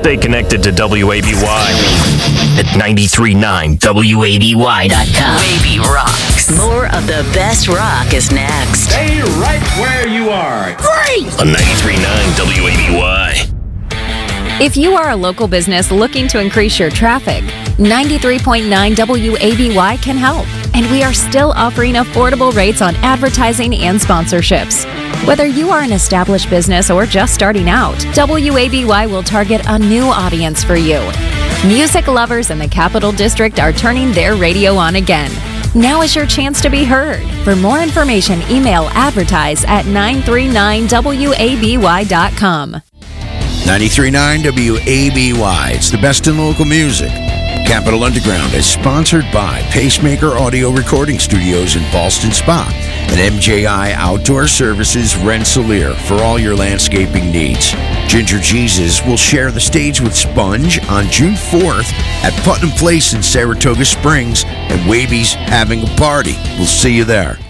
Stay connected to WABY at 93.9 WABY.com. Baby rocks. More of the best rock is next. Stay right where you are. Great! On 93.9 WABY. If you are a local business looking to increase your traffic, 93.9 WABY can help. And we are still offering affordable rates on advertising and sponsorships. Whether you are an established business or just starting out, WABY will target a new audience for you. Music lovers in the Capital District are turning their radio on again. Now is your chance to be heard. For more information, email advertise@939waby.com. 93.9 WABY. It's the best in local music. Capital Underground is sponsored by Pacemaker Audio Recording Studios in Ballston Spa and MJI Outdoor Services Rensselaer for all your landscaping needs. Ginger Jesus will share the stage with Sponge on June 4th at Putnam Place in Saratoga Springs, and Waby's having a party. We'll see you there.